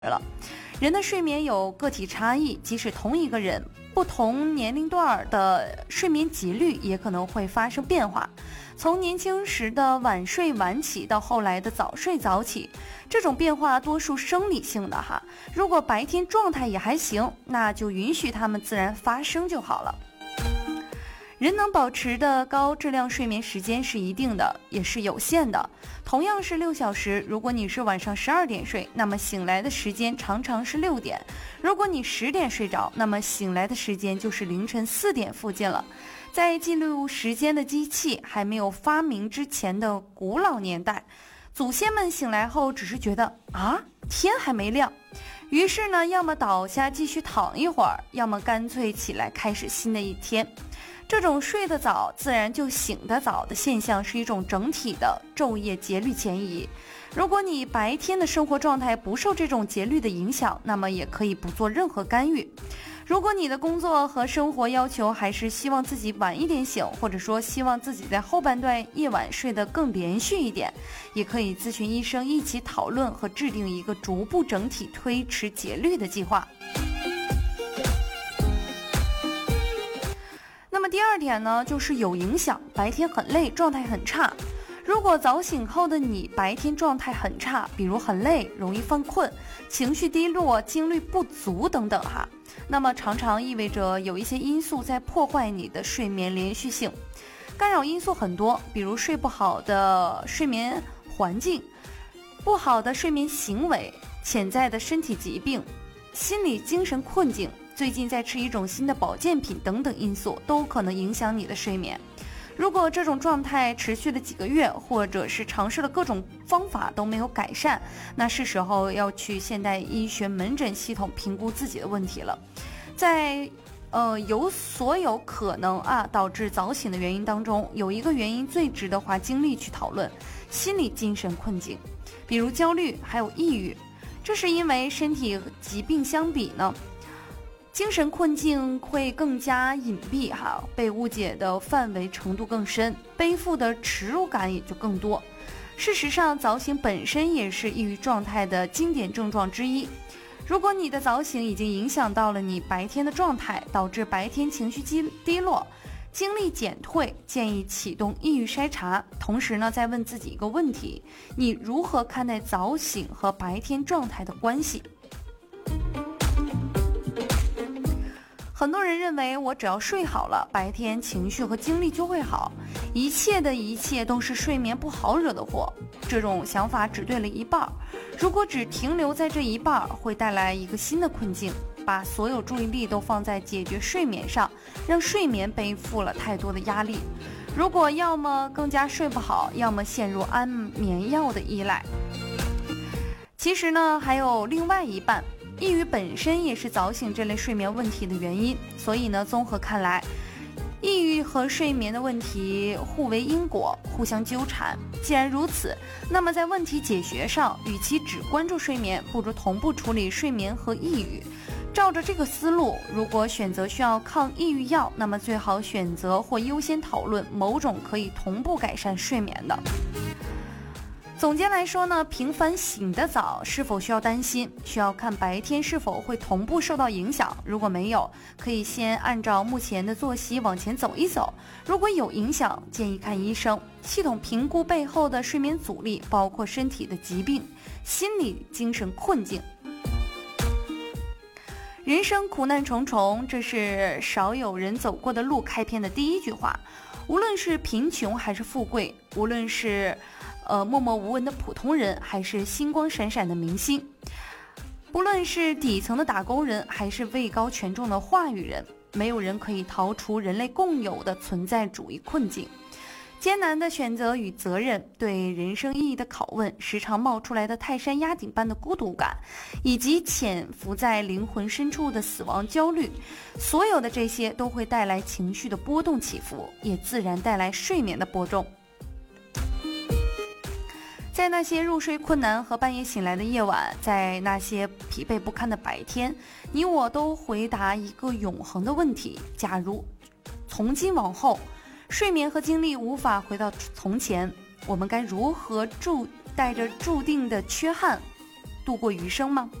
了。人的睡眠有个体差异，即使同一个人，不同年龄段的睡眠节律也可能会发生变化。从年轻时的晚睡晚起到后来的早睡早起，这种变化多数生理性的哈。如果白天状态也还行，那就允许它们自然发生就好了。人能保持的高质量睡眠时间是一定的，也是有限的。同样是6小时，如果你是晚上12点睡，那么醒来的时间常常是6点；如果你10点睡着，那么醒来的时间就是凌晨4点附近了。在记录时间的机器还没有发明之前的古老年代，祖先们醒来后只是觉得天还没亮，于是呢，要么倒下继续躺一会儿，要么干脆起来开始新的一天。这种睡得早自然就醒得早的现象是一种整体的昼夜节律前移。如果你白天的生活状态不受这种节律的影响，那么也可以不做任何干预。如果你的工作和生活要求还是希望自己晚一点醒，或者说希望自己在后半段夜晚睡得更连续一点，也可以咨询医生一起讨论和制定一个逐步整体推迟节律的计划。那么第二点呢，就是有影响，白天很累，状态很差。如果早醒后的你白天状态很差，比如很累，容易犯困，情绪低落，精力不足等等哈，那么常常意味着有一些因素在破坏你的睡眠连续性。干扰因素很多，比如睡不好的睡眠环境，不好的睡眠行为，潜在的身体疾病，心理精神困境，最近在吃一种新的保健品等等因素都可能影响你的睡眠。如果这种状态持续了几个月，或者是尝试了各种方法都没有改善，那是时候要去现代医学门诊系统评估自己的问题了。在所有可能导致早醒的原因当中，有一个原因最值得花精力去讨论，心理精神困境，比如焦虑还有抑郁。这是因为身体疾病相比呢，精神困境会更加隐蔽被误解的范围程度更深，背负的耻辱感也就更多。事实上，早醒本身也是抑郁状态的经典症状之一。如果你的早醒已经影响到了你白天的状态，导致白天情绪低落，精力减退，建议启动抑郁筛查。同时呢，再问自己一个问题：你如何看待早醒和白天状态的关系？很多人认为我只要睡好了，白天情绪和精力就会好，一切都是睡眠不好惹的祸。这种想法只对了一半，如果只停留在这一半，会带来一个新的困境，把所有注意力都放在解决睡眠上，让睡眠背负了太多的压力。如果要么更加睡不好，要么陷入安眠药的依赖。其实呢，还有另外一半，抑郁本身也是早醒这类睡眠问题的原因。所以呢，综合看来，抑郁和睡眠的问题互为因果，互相纠缠。既然如此，那么在问题解决上，与其只关注睡眠，不如同步处理睡眠和抑郁。照着这个思路，如果选择需要抗抑郁药，那么最好选择或优先讨论某种可以同步改善睡眠的。总结来说呢，频繁醒得早是否需要担心，需要看白天是否会同步受到影响。如果没有，可以先按照目前的作息往前走一走。如果有影响，建议看医生，系统评估背后的睡眠阻力，包括身体的疾病、心理精神困境。人生苦难重重，这是少有人走过的路开篇的第一句话。无论是贫穷还是富贵，无论是默默无闻的普通人，还是星光闪闪的明星，不论是底层的打工人，还是位高权重的话语人，没有人可以逃出人类共有的存在主义困境。艰难的选择与责任，对人生意义的拷问，时常冒出来的泰山压顶般的孤独感，以及潜伏在灵魂深处的死亡焦虑，所有的这些都会带来情绪的波动起伏，也自然带来睡眠的波动。在那些入睡困难和半夜醒来的夜晚，在那些疲惫不堪的白天，你我都回答一个永恒的问题：假如从今往后睡眠和精力无法回到从前，我们该如何带着注定的缺憾度过余生吗？